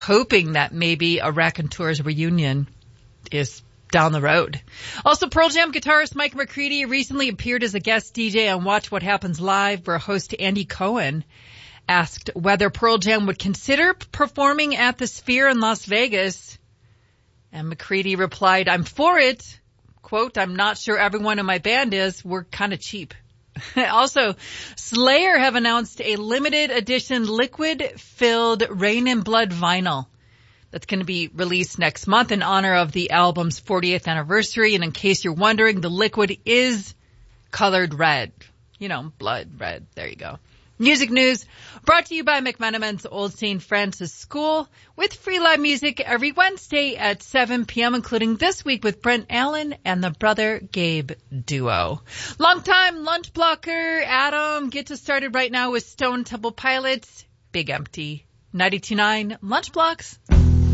hoping that maybe a Raconteurs reunion is down the road. Also, Pearl Jam guitarist Mike McCready recently appeared as a guest DJ on Watch What Happens Live, where host Andy Cohen asked whether Pearl Jam would consider performing at the Sphere in Las Vegas. And McCready replied, "I'm for it. Quote, I'm not sure everyone in my band is. We're kind of cheap." Also, Slayer have announced a limited edition liquid-filled Rain in Blood vinyl that's going to be released next month in honor of the album's 40th anniversary. And in case you're wondering, the liquid is colored red. You know, blood red. There you go. Music news brought to you by McMenamin's Old St. Francis School with free live music every Wednesday at 7 p.m., including this week with Brent Allen and the Brother Gabe duo. Longtime lunch blocker Adam gets us started right now with Stone Temple Pilots, Big Empty. 92.9 Lunch Blocks.